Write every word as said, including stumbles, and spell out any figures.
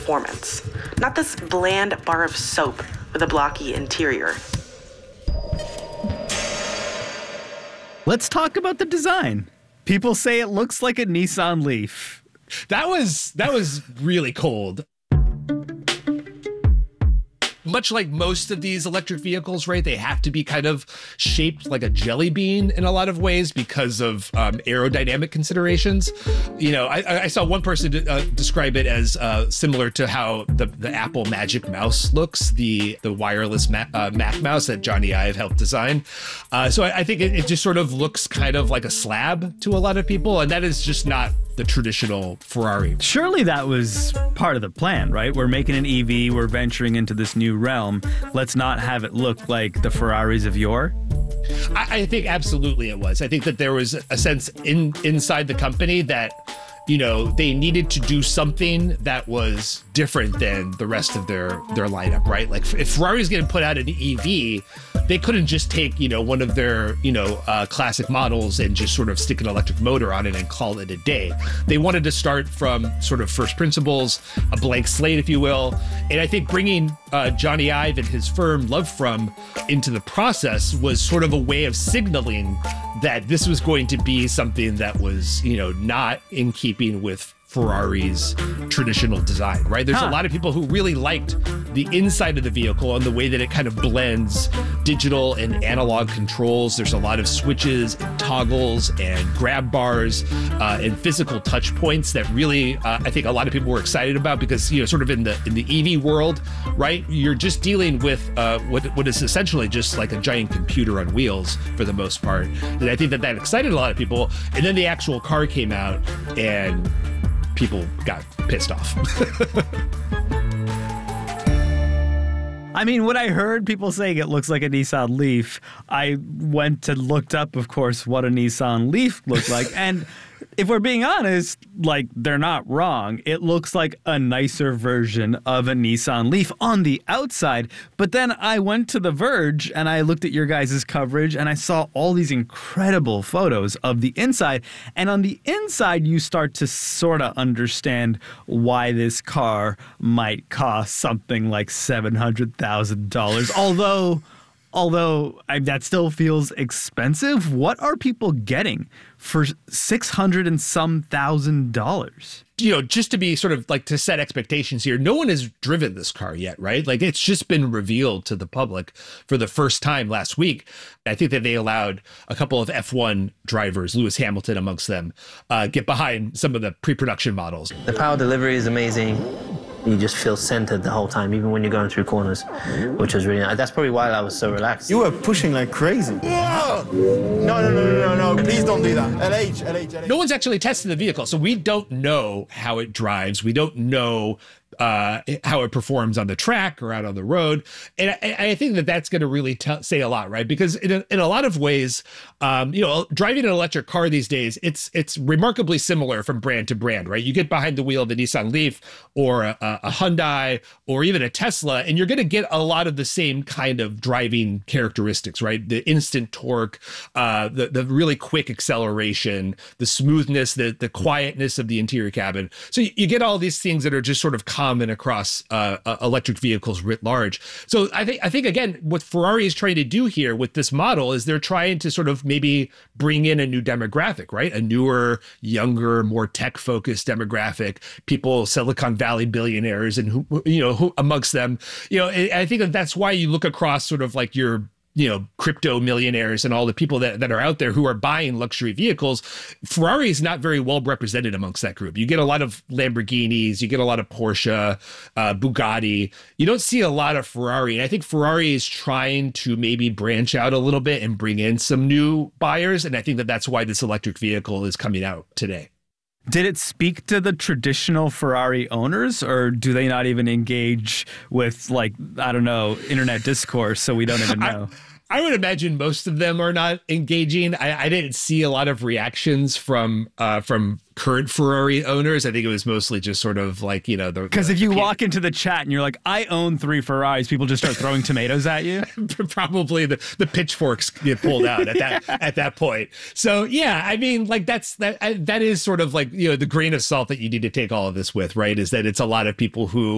performance, not this bland bar of soap with a blocky interior. Let's talk about the design. People say it looks like a Nissan Leaf. That was that was really cold. Much like most of these electric vehicles, right, they have to be kind of shaped like a jelly bean in a lot of ways because of um, aerodynamic considerations. You know, I, I saw one person uh, describe it as uh, similar to how the, the Apple Magic Mouse looks, the the wireless Ma- uh, Mac mouse that Johnny Ive helped design. Uh, so I, I think it, it just sort of looks kind of like a slab to a lot of people, and that is just not the traditional Ferrari. Surely that was part of the plan, right? We're making an E V, we're venturing into this new realm. Let's not have it look like the Ferraris of yore. I, I think absolutely it was. I think that there was a sense in inside the company that, you know, they needed to do something that was different than the rest of their their lineup, right? Like if Ferrari's going to put out an E V, they couldn't just take, you know, one of their, you know, uh, classic models and just sort of stick an electric motor on it and call it a day. They wanted to start from sort of first principles, a blank slate, if you will. And I think bringing uh, Johnny Ive and his firm Love From into the process was sort of a way of signaling that this was going to be something that was, you know, not in keeping with Ferrari's traditional design, right? There's huh. a lot of people who really liked the inside of the vehicle and the way that it kind of blends digital and analog controls. There's a lot of switches, and toggles, and grab bars, uh, and physical touch points that really, uh, I think a lot of people were excited about because, you know, sort of in the in the E V world, right? You're just dealing with uh, what what is essentially just like a giant computer on wheels for the most part. And I think that that excited a lot of people. And then the actual car came out and people got pissed off. I mean, when I heard people saying it looks like a Nissan Leaf, I went and looked up, of course, what a Nissan Leaf looked like. And if we're being honest, like, they're not wrong. It looks like a nicer version of a Nissan Leaf on the outside. But then I went to The Verge and I looked at your guys' coverage and I saw all these incredible photos of the inside. And on the inside, you start to sort of understand why this car might cost something like seven hundred thousand dollars. Although... Although I, that still feels expensive, what are people getting for six hundred and some thousand dollars? You know, just to be sort of like to set expectations here, no one has driven this car yet, right? Like it's just been revealed to the public for the first time last week. I think that they allowed a couple of F one drivers, Lewis Hamilton amongst them, uh, get behind some of the pre-production models. The power delivery is amazing. You just feel centered the whole time, even when you're going through corners, which was really nice. That's probably why I was so relaxed. You were pushing like crazy. Whoa! No, no, no, no, no, no, please don't do that. L H, L H, L H. No one's actually tested the vehicle, so we don't know how it drives. We don't know uh, how it performs on the track or out on the road. And I, I think that that's going to really t- say a lot, right? Because in a, in a lot of ways, um, you know, driving an electric car these days, it's it's remarkably similar from brand to brand, right? You get behind the wheel of a Nissan Leaf or a, a Hyundai or even a Tesla, and you're going to get a lot of the same kind of driving characteristics, right? The instant torque, uh, the, the really quick acceleration, the smoothness, the, the quietness of the interior cabin. So you, you get all these things that are just sort of common across uh, uh, electric vehicles writ large. So I think, I think again, what Ferrari is trying to do here with this model is they're trying to sort of maybe bring in a new demographic, right? A newer, younger, more tech-focused demographic, people, Silicon Valley billionaires, and who, you know, who amongst them, you know, I think that that's why you look across sort of like your, you know, crypto millionaires and all the people that, that are out there who are buying luxury vehicles. Ferrari is not very well represented amongst that group. You get a lot of Lamborghinis, you get a lot of Porsche, uh, Bugatti. You don't see a lot of Ferrari. And I think Ferrari is trying to maybe branch out a little bit and bring in some new buyers. And I think that that's why this electric vehicle is coming out today. Did it speak to the traditional Ferrari owners, or do they not even engage with, like, I don't know, internet discourse, so we don't even know? I, I would imagine most of them are not engaging. I, I didn't see a lot of reactions from uh, from current Ferrari owners. I think it was mostly just sort of like, you know, because if you walk into the chat and you're like, I own three Ferraris, people just start throwing tomatoes at you. Probably the, the pitchforks get pulled out at that at that point. So yeah, I mean, like that's that I, that is sort of like, you know, the grain of salt that you need to take all of this with, right? Is that it's a lot of people who